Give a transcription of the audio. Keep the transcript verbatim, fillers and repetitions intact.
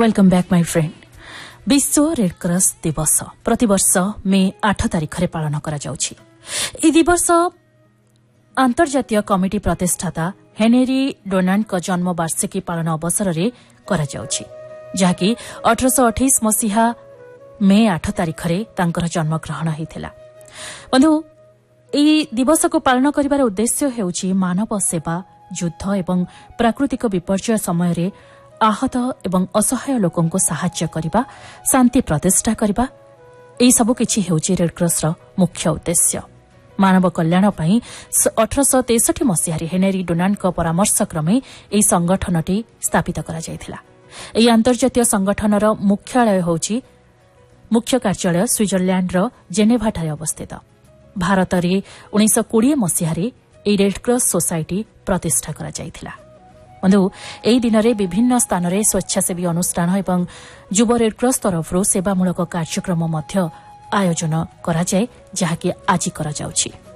Welcome back my friend. विश्व Red Cross दिवस प्रतिवर्ष मे आठ तारिख में पालन करा जाउछि। ई दिवस अंतर्जातीय कमिटी प्रतिष्ठाता हेनरी डोनाल्ड का जन्म वार्षिकी पालन अवसर में करा जाउछि, जहाँकि अठारह अठाईस मसीहा मे आठ तारिख में तांकर जन्म ग्रहण होइथिला। बंधु ई दिवस को पालन करिवार उद्देश्य हेउछि मानव सेवा, युद्ध एवं प्राकृतिक विपर्यय समय रे आहत एवं असहाय लोकों को सहायता करबा, शांति प्रतिष्ठा करबा, एई सब किछि हेउछि रेडक्रॉस रो मुख्य उद्देश्य। मानव कल्याण पई अठारह तेसठ मसीहा हेनरी डोनाल्ड को परामर्श क्रमे एई संगठनटी स्थापित करा जायथिला। एई अंतर्जातीय संगठनर मुख्यालय होउछि मुख्य कार्यालय स्विट्जरलैंड रो जेनेभा ठारे अवस्थित। भारत रे उन्नीस बीस मसीहा एई रेडक्रॉस सोसाइटी प्रतिष्ठा करा जायथिला। बंधु एई दिन में विभिन्न स्थान में स्वेच्छासेवी अनुष्ठान एवं युव रेडक्रॉस तरफ सेवामूलक कार्यक्रम आयोजन करा जाए, जहाँकि आज करा जाउछि।